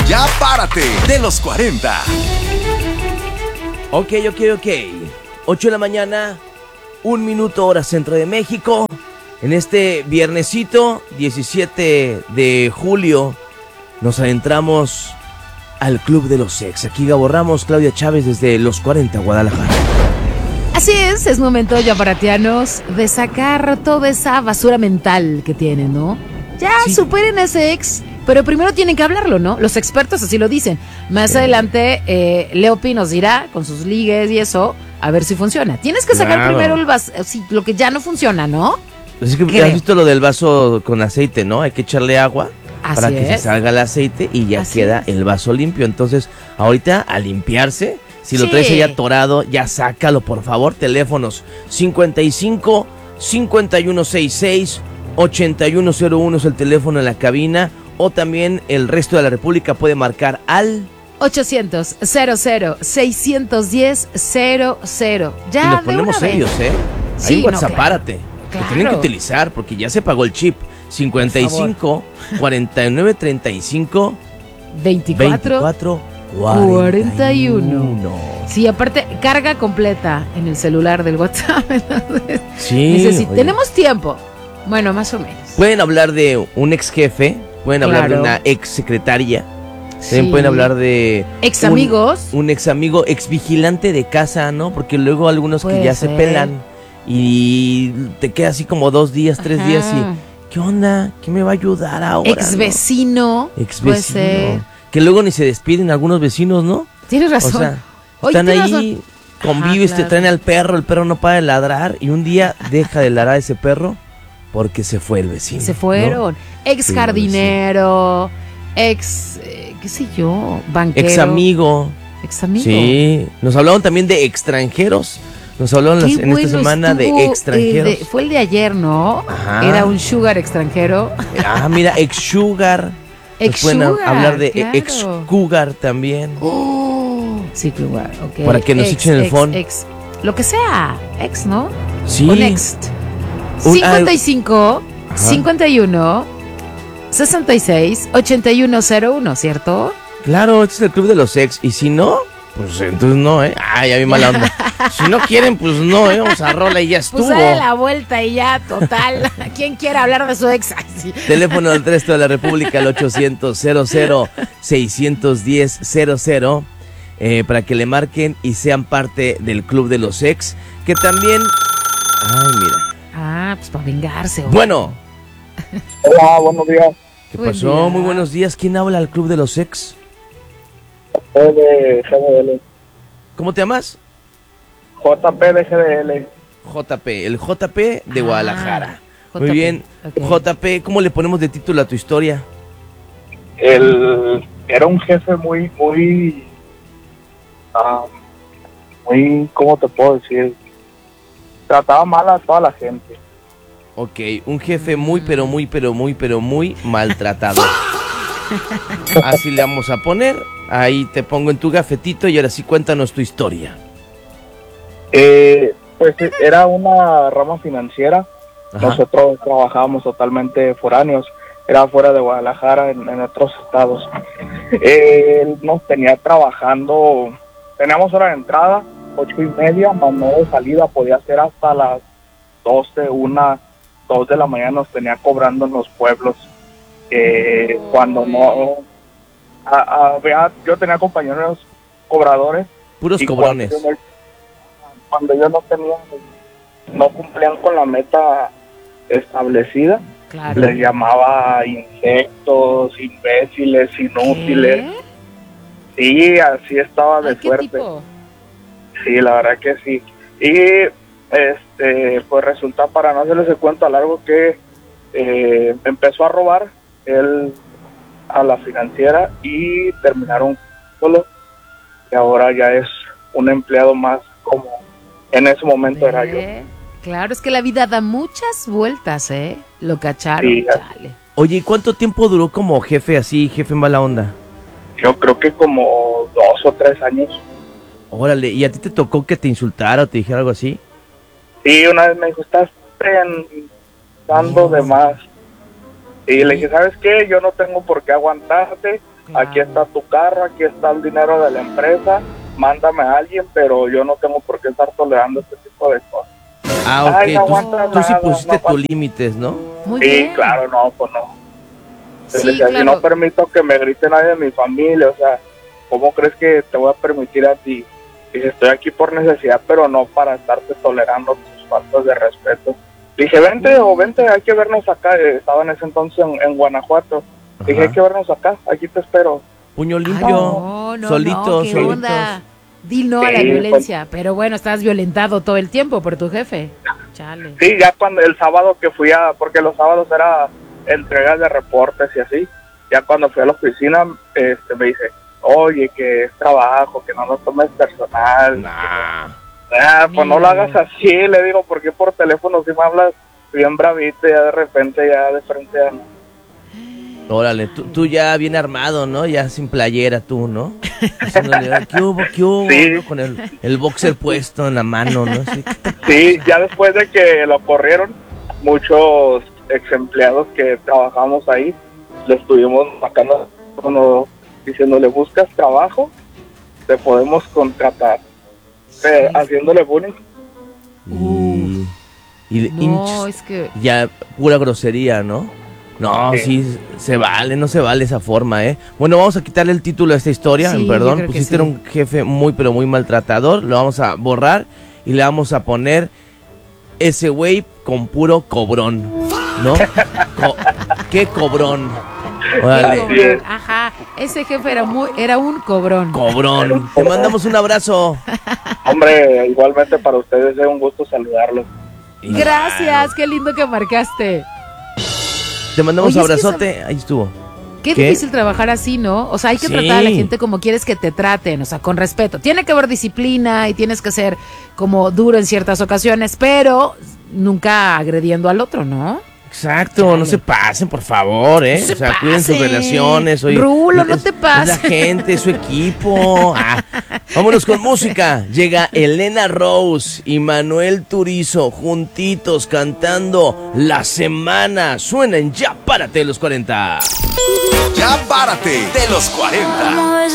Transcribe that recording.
Ya párate de los 40. Ok. 8 de la mañana, 1 minuto hora centro de México. En este viernesito, 17 de julio, nos adentramos al Club de los Ex. Aquí Gabo Ramos, Claudia Chávez desde Los 40, Guadalajara. Así es momento, yaparatianos, de sacar toda esa basura mental que tienen, ¿no? Ya Sí. superen ese ex, pero primero tienen que hablarlo, ¿no? Los expertos así lo dicen. Más adelante, Leopi nos dirá con sus ligues y eso, a ver si funciona. Tienes que sacar Claro. primero lo que ya no funciona, ¿no? Es que Creo. has visto lo del vaso con aceite, ¿no? Hay que echarle agua Así para que se es. salga el aceite y ya Así queda es. el vaso limpio. Entonces, ahorita a limpiarse, si lo Sí. traes ahí atorado, ya sácalo, por favor. Teléfonos 55 5166 8101 es el teléfono en la cabina, o también el resto de la República puede marcar al 800-00-610-00. Ya, y nos de ponemos una vez. serios, ¿eh? Sí, Hay un no, WhatsApp, claro. párate. Lo Claro. tienen que utilizar porque ya se pagó el chip. 55 49 35 24 24 41. Sí, aparte, carga completa en el celular del WhatsApp. Entonces, Sí. oye, tenemos tiempo. Bueno, más o menos. Pueden hablar de un ex jefe, pueden hablar de Claro. una ex secretaria, Sí. también pueden hablar de Ex amigos. un ex amigo, ex vigilante de casa, ¿no? Porque luego algunos que Puede ya se ser. pelan y te queda así como 2 días, 3 Ajá. días y ¿qué onda? ¿Qué me va a ayudar ahora? Ex no? vecino. Ex Puede ser. vecino. Que luego ni se despiden algunos vecinos, ¿no? Tienes O razón. sea, Oye, están tienes ahí, razón. convives, Ajá, te claro. traen al perro, el perro no para de ladrar y un día deja de ladrar ese perro porque se fue el vecino. Se fueron. ¿no? Ex Sí, jardinero. Ex, qué sé yo, banquero. Ex amigo. Ex amigo. Sí. Nos hablaron también de extranjeros. Nos hablaron Qué en esta bueno semana estuvo, de extranjeros. fue el de ayer, ¿no? Ajá. Era un sugar extranjero. Ah, mira, ex sugar. Ex Pueden sugar, hablar de claro. ex cougar también. Sí, lugar, ok. Para que nos echen el phone. Lo que sea, ex, ¿no? Sí. O next. Un- 55 Ajá. 51 66 8101, ¿cierto? Claro, este es el club de los ex. Y si no, pues entonces no, ¿eh? Ay, ya vi mala onda. Si no quieren, pues no, ¿eh? Vamos a rola y ya estuvo. Pues dale la vuelta y ya, total. ¿Quién quiere hablar de su ex? Ay, sí. Teléfono del resto de la República, el 800-00-610-00, para que le marquen y sean parte del club de los ex. Que también... Ay, mira. Ah, pues para vengarse. ¿o? Bueno, Hola, buenos días. ¿qué Buen pasó? día. Muy buenos días. ¿Quién habla al club de los ex? Soy de GDL. ¿Cómo te llamas? JP de GDL. JP, el JP de Guadalajara. Muy JP, bien. ok. JP, ¿cómo le ponemos de título a tu historia? Era un jefe muy, ¿cómo te puedo decir? Trataba mal a toda la gente. Ok, un jefe muy, pero muy maltratado. Así le vamos a poner. Ahí te pongo en tu gafetito y ahora sí cuéntanos tu historia. Pues era una rama financiera. Ajá. Nosotros trabajábamos totalmente foráneos. Era fuera de Guadalajara, en otros estados. Él nos tenía trabajando, teníamos hora de entrada, 8:30, más no de salida, podía ser hasta las 12, 1, 2 de la mañana nos tenía cobrando en los pueblos. Cuando no... yo tenía compañeros cobradores. Puros y cobrones. Cuando ellos no cumplían con la meta establecida, Claro. les llamaba insectos, imbéciles, inútiles. ¿Qué? Sí, así estaba de Ay, ¿qué fuerte. tipo? Sí, la verdad que sí. Y pues resulta, para no hacerles el cuento a largo, que empezó a robar él a la financiera y terminaron solo. Y ahora ya es un empleado más, como en ese momento era yo. Ve. Claro, es que la vida da muchas vueltas, ¿eh? Lo cacharon, Sí. chale. Oye, ¿y cuánto tiempo duró como jefe así, jefe mala onda? Yo creo que como 2 o 3 años. Órale, ¿y a ti te tocó que te insultara o te dijera algo así? Sí, una vez me dijo, estás pensando de más. Y le dije, ¿sabes qué? Yo no tengo por qué aguantarte. Claro. aquí está tu carro, aquí está el dinero de la empresa, mándame a alguien, pero yo no tengo por qué estar tolerando este tipo de cosas. Ah, Ay, no ok, aguantas tú sí nada, pusiste no tus aguantas. límites, ¿no? Muy Sí, bien. claro, no, pues no. Sí, Le decía, si claro. no permito que me grite nadie de mi familia, o sea, ¿cómo crees que te voy a permitir a ti? Dije, estoy aquí por necesidad, pero no para estarte tolerando tus faltas de respeto. Dije, vente, hay que vernos acá. Estaba en ese entonces en Guanajuato. Dije, Ajá. hay que vernos acá, aquí te espero. Puño Ay, limpio, no, solitos, ¿qué solitos. onda? Di no a la Sí, violencia, pero bueno, estás violentado todo el tiempo por tu jefe. Chale. Sí, ya cuando el sábado que fui porque los sábados era entregas de reportes y así, ya cuando fui a la oficina, me dice, oye, que es trabajo, que no lo tomes personal. Nah. Pues no lo hagas así, le digo, porque por teléfono si me hablas bien bravito, ya de repente, ya de frente ya no. Órale, tú ya bien armado, ¿no? Ya sin playera tú, ¿no? Diciéndole, ¿qué hubo? Sí. ¿No? Con el boxer puesto en la mano, ¿no? Así. Sí, ya después de que lo corrieron, muchos ex empleados que trabajamos ahí, le estuvimos sacando, diciéndole, ¿buscas trabajo? Te podemos contratar. Haciéndole bullying. Y No, es que... ya pura grosería, ¿no? No, sí, se vale, no se vale esa forma, ¿eh? Bueno, vamos a quitarle el título a esta historia, Sí, yo perdón, creo que pusiste sí. era un jefe muy, pero muy maltratador, lo vamos a borrar y le vamos a poner ese güey con puro cobrón, ¿no? ¿Qué cobrón? Qué Órale, cobrón. Ajá, ese jefe era un cobrón. cobrón. Te mandamos un abrazo. Hombre, igualmente para ustedes es un gusto saludarlos. Gracias, qué lindo que marcaste. Te mandamos Oye, es que abrazote, ahí estuvo. Qué ¿Qué? difícil trabajar así, ¿no? O sea, hay que Sí. tratar a la gente como quieres que te traten, o sea, con respeto. Tiene que haber disciplina y tienes que ser como duro en ciertas ocasiones, pero nunca agrediendo al otro, ¿no? Exacto, no Chale. se pasen, por favor, ¿eh? No se o sea, cuiden sus pasen. relaciones. Oye, Rulo, no te Es pases. la gente, es su equipo. Vámonos con música. Llega Elena Rose y Manuel Turizo juntitos cantando La Semana. Suena en Ya Párate de los 40. Ya párate de los 40.